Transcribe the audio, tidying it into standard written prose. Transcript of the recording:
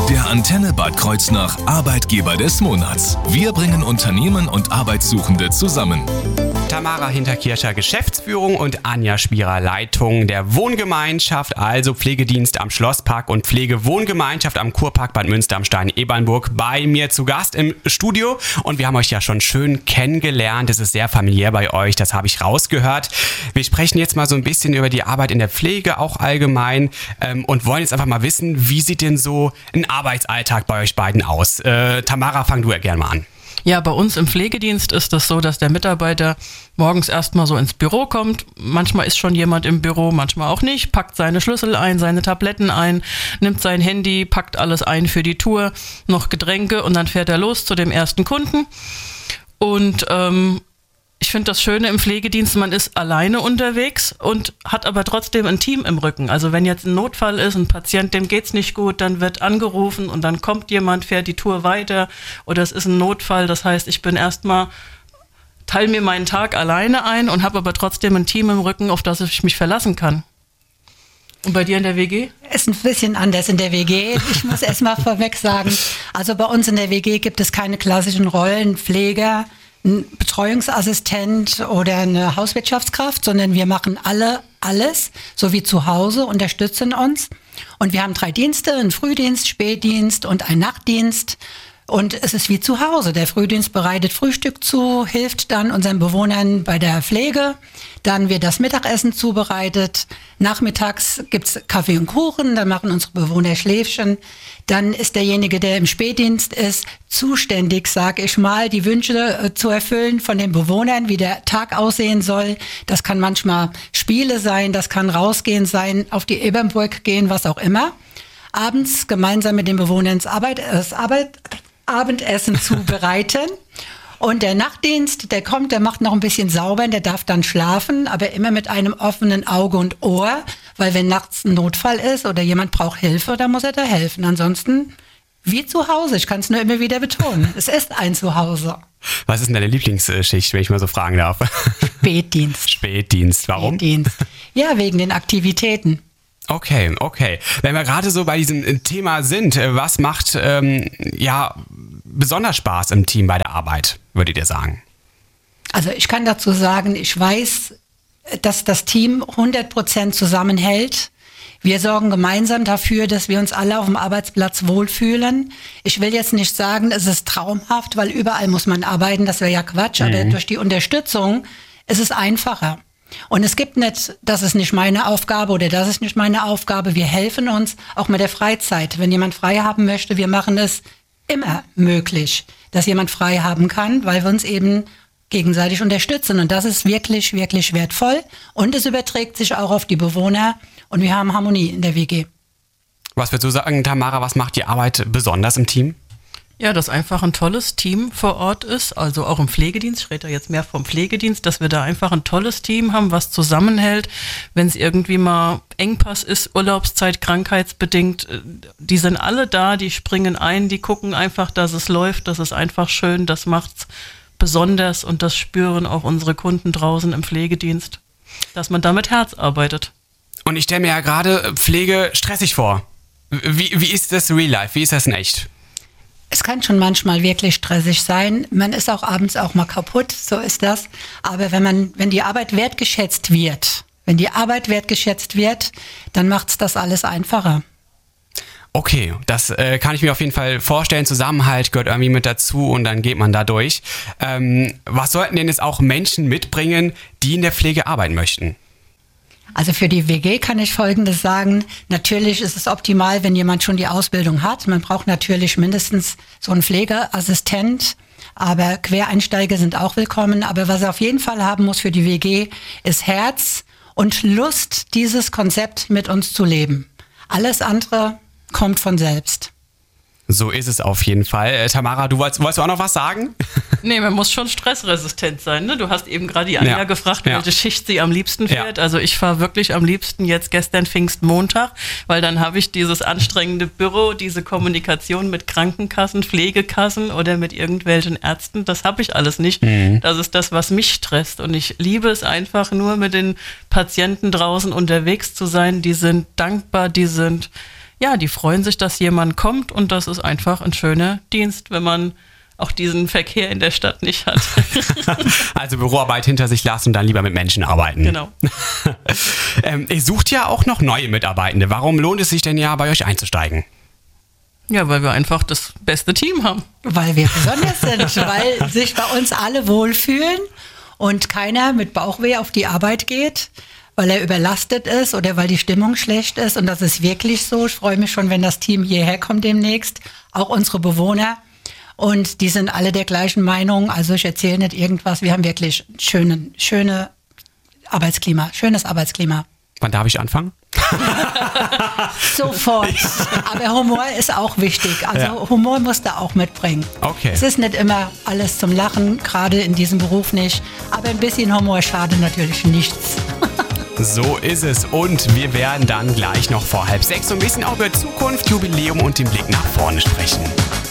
Der Antenne Bad Kreuznach Arbeitgeber des Monats. Wir bringen Unternehmen und Arbeitssuchende zusammen. Tamara Hinterkircher, Geschäftsführung, und Anja Spierer, Leitung der Wohngemeinschaft, also Pflegedienst am Schlosspark und Pflegewohngemeinschaft am Kurpark Bad Münster am Stein-Ebernburg, bei mir zu Gast im Studio. Und wir haben euch ja schon schön kennengelernt. Es ist sehr familiär bei euch, das habe ich rausgehört. Wir sprechen jetzt mal so ein bisschen über die Arbeit in der Pflege, auch allgemein, und wollen jetzt einfach mal wissen, wie sieht denn so ein Arbeitsalltag bei euch beiden aus? Tamara, fang du ja gerne mal an. Ja, bei uns im Pflegedienst ist es so, dass der Mitarbeiter morgens erstmal so ins Büro kommt. Manchmal ist schon jemand im Büro, manchmal auch nicht. Packt seine Schlüssel ein, seine Tabletten ein, nimmt sein Handy, packt alles ein für die Tour, noch Getränke, und dann fährt er los zu dem ersten Kunden. Und ich finde das Schöne im Pflegedienst, man ist alleine unterwegs und hat aber trotzdem ein Team im Rücken. Also wenn jetzt ein Notfall ist, ein Patient, dem geht's nicht gut, dann wird angerufen und dann kommt jemand, fährt die Tour weiter, oder es ist ein Notfall. Das heißt, ich bin erstmal, teile mir meinen Tag alleine ein und habe aber trotzdem ein Team im Rücken, auf das ich mich verlassen kann. Und bei dir in der WG? Ist ein bisschen anders in der WG. Ich muss erst mal vorweg sagen, also bei uns in der WG gibt es keine klassischen Rollen, Pfleger, ein Betreuungsassistent oder eine Hauswirtschaftskraft, sondern wir machen alles, so wie zu Hause, unterstützen uns. Und wir haben 3 Dienste, einen Frühdienst, Spätdienst und einen Nachtdienst. Und es ist wie zu Hause. Der Frühdienst bereitet Frühstück zu, hilft dann unseren Bewohnern bei der Pflege. Dann wird das Mittagessen zubereitet. Nachmittags gibt's Kaffee und Kuchen, dann machen unsere Bewohner Schläfchen. Dann ist derjenige, der im Spätdienst ist, zuständig, sag ich mal, die Wünsche zu erfüllen von den Bewohnern, wie der Tag aussehen soll. Das kann manchmal Spiele sein, das kann rausgehen sein, auf die Ebernburg gehen, was auch immer. Abends gemeinsam mit den Bewohnern das Abendessen zubereiten. Und der Nachtdienst, der kommt, der macht noch ein bisschen sauber, der darf dann schlafen, aber immer mit einem offenen Auge und Ohr, weil wenn nachts ein Notfall ist oder jemand braucht Hilfe, dann muss er da helfen. Ansonsten wie zu Hause, ich kann es nur immer wieder betonen, es ist ein Zuhause. Was ist denn deine Lieblingsschicht, wenn ich mal so fragen darf? Spätdienst. Spätdienst, warum? Spätdienst. Ja, wegen den Aktivitäten. Okay. Wenn wir gerade so bei diesem Thema sind, was macht besonders Spaß im Team bei der Arbeit, würdet ihr sagen? Also ich kann dazu sagen, ich weiß, dass das Team 100% zusammenhält. Wir sorgen gemeinsam dafür, dass wir uns alle auf dem Arbeitsplatz wohlfühlen. Ich will jetzt nicht sagen, es ist traumhaft, weil überall muss man arbeiten, das wäre ja Quatsch, aber durch die Unterstützung ist es einfacher. Und es gibt nicht, das ist nicht meine Aufgabe oder das ist nicht meine Aufgabe. Wir helfen uns auch mit der Freizeit. Wenn jemand frei haben möchte, wir machen es immer möglich, dass jemand frei haben kann, weil wir uns eben gegenseitig unterstützen. Und das ist wirklich, wirklich wertvoll. Und es überträgt sich auch auf die Bewohner. Und wir haben Harmonie in der WG. Was würdest du sagen, Tamara, was macht die Arbeit besonders im Team? Ja, dass einfach ein tolles Team vor Ort ist, also auch im Pflegedienst, ich rede da jetzt mehr vom Pflegedienst, dass wir da einfach ein tolles Team haben, was zusammenhält, wenn es irgendwie mal Engpass ist, Urlaubszeit, krankheitsbedingt, die sind alle da, die springen ein, die gucken einfach, dass es läuft, das ist einfach schön, das macht's besonders und das spüren auch unsere Kunden draußen im Pflegedienst, dass man da mit Herz arbeitet. Und ich stelle mir ja gerade Pflege stressig vor. Wie ist das Real Life? Wie ist das in echt? Es kann schon manchmal wirklich stressig sein. Man ist auch abends auch mal kaputt, so ist das. Aber wenn die Arbeit wertgeschätzt wird, dann macht's das alles einfacher. Okay, das kann ich mir auf jeden Fall vorstellen. Zusammenhalt gehört irgendwie mit dazu und dann geht man da durch. Was sollten denn jetzt auch Menschen mitbringen, die in der Pflege arbeiten möchten? Also für die WG kann ich Folgendes sagen. Natürlich ist es optimal, wenn jemand schon die Ausbildung hat. Man braucht natürlich mindestens so einen Pflegeassistent, aber Quereinsteiger sind auch willkommen. Aber was er auf jeden Fall haben muss für die WG, ist Herz und Lust, dieses Konzept mit uns zu leben. Alles andere kommt von selbst. So ist es auf jeden Fall. Tamara, wolltest du auch noch was sagen? Nee, man muss schon stressresistent sein. Ne? Du hast eben gerade die Anja gefragt, welche Schicht sie am liebsten fährt. Ja. Also ich fahre wirklich am liebsten jetzt gestern Pfingstmontag, weil dann habe ich dieses anstrengende Büro, diese Kommunikation mit Krankenkassen, Pflegekassen oder mit irgendwelchen Ärzten. Das habe ich alles nicht. Das ist das, was mich stresst. Und ich liebe es einfach nur, mit den Patienten draußen unterwegs zu sein. Die sind dankbar, die sind ja, die freuen sich, dass jemand kommt und das ist einfach ein schöner Dienst, wenn man auch diesen Verkehr in der Stadt nicht hat. Also Büroarbeit hinter sich lassen und dann lieber mit Menschen arbeiten. Genau. Ihr sucht ja auch noch neue Mitarbeitende. Warum lohnt es sich denn ja, bei euch einzusteigen? Ja, weil wir einfach das beste Team haben. Weil wir besonders sind, weil sich bei uns alle wohlfühlen und keiner mit Bauchweh auf die Arbeit geht, weil er überlastet ist oder weil die Stimmung schlecht ist. Und das ist wirklich so. Ich freue mich schon, wenn das Team hierher kommt demnächst. Auch unsere Bewohner. Und die sind alle der gleichen Meinung. Also ich erzähle nicht irgendwas. Wir haben wirklich schönes Arbeitsklima. Wann darf ich anfangen? Sofort. Aber Humor ist auch wichtig. Also Humor musst du auch mitbringen. Okay. Es ist nicht immer alles zum Lachen, gerade in diesem Beruf nicht. Aber ein bisschen Humor schadet natürlich nichts. So ist es. Und wir werden dann gleich noch vor 5:30 so ein bisschen auch über Zukunft, Jubiläum und den Blick nach vorne sprechen.